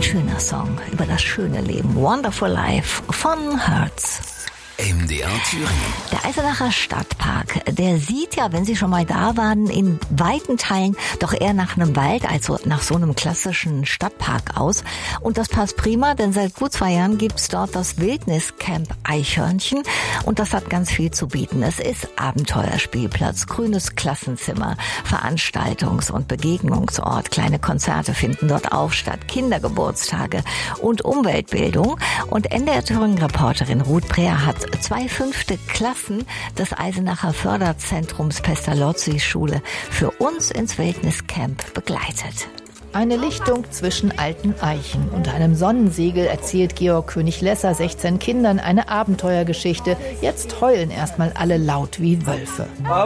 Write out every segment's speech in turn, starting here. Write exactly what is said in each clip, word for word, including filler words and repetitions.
schöner Song über das schöne Leben. Wonderful Life von Hertz. M D R Thüringen. Der Eisenacher Stadtpark, der sieht ja, wenn Sie schon mal da waren, in weiten Teilen doch eher nach einem Wald, also nach so einem klassischen Stadtpark aus. Und das passt prima, denn seit gut zwei Jahren gibt's dort das Wildniscamp Eichhörnchen und das hat ganz viel zu bieten. Es ist Abenteuerspielplatz, grünes Klassenzimmer, Veranstaltungs- und Begegnungsort. Kleine Konzerte finden dort auch statt, Kindergeburtstage und Umweltbildung. Und N D R Thüringen-Reporterin Ruth Breher hat zwei fünfte Klassen des Eisenacher Förderzentrums Pestalozzi-Schule für uns ins Wildniscamp begleitet. Eine Lichtung zwischen alten Eichen. Unter einem Sonnensegel erzählt Georg König-Lesser sechzehn Kindern eine Abenteuergeschichte. Jetzt heulen erstmal alle laut wie Wölfe.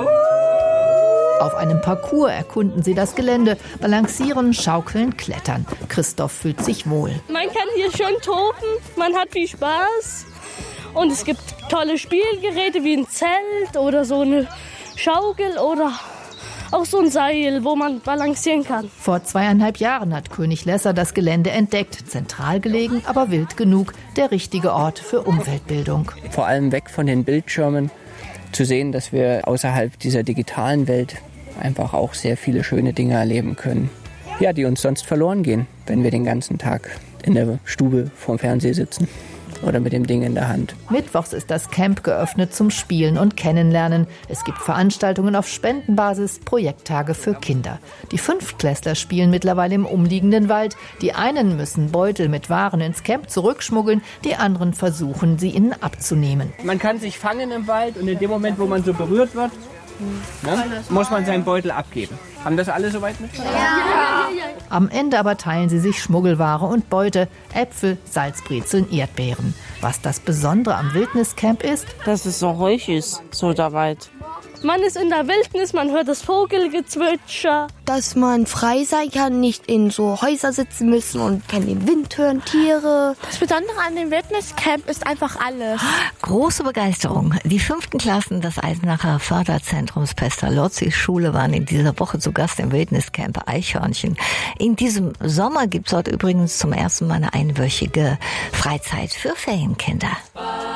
Auf einem Parcours erkunden sie das Gelände, balancieren, schaukeln, klettern. Christoph fühlt sich wohl. Man kann hier schön toben, man hat viel Spaß. Und es gibt tolle Spielgeräte wie ein Zelt oder so eine Schaukel oder auch so ein Seil, wo man balancieren kann. Vor zweieinhalb Jahren hat König-Lesser das Gelände entdeckt. Zentral gelegen, aber wild genug. Der richtige Ort für Umweltbildung. Vor allem weg von den Bildschirmen, zu sehen, dass wir außerhalb dieser digitalen Welt einfach auch sehr viele schöne Dinge erleben können. Ja, die uns sonst verloren gehen, wenn wir den ganzen Tag in der Stube vorm Fernseher sitzen. Oder mit dem Ding in der Hand. Mittwochs ist das Camp geöffnet zum Spielen und Kennenlernen. Es gibt Veranstaltungen auf Spendenbasis, Projekttage für Kinder. Die Fünftklässler spielen mittlerweile im umliegenden Wald. Die einen müssen Beutel mit Waren ins Camp zurückschmuggeln, die anderen versuchen, sie ihnen abzunehmen. Man kann sich fangen im Wald und in dem Moment, wo man so berührt wird, ne, muss man seinen Beutel abgeben. Haben das alle soweit mitgenommen? Ja. Am Ende aber teilen sie sich Schmuggelware und Beute, Äpfel, Salzbrezeln, Erdbeeren. Was das Besondere am Wildniscamp ist? Dass es so ruhig ist, so der Wald. Man ist in der Wildnis, man hört das Vogelgezwitscher. Dass man frei sein kann, nicht in so Häuser sitzen müssen und kann den Wind hören, Tiere. Das Besondere an dem Wildniscamp ist einfach alles. Große Begeisterung. Die fünften Klassen des Eisenacher Förderzentrums Pestalozzi-Schule waren in dieser Woche zu Gast im Wildniscamp Eichhörnchen. In diesem Sommer gibt's dort übrigens zum ersten Mal eine einwöchige Freizeit für Ferienkinder.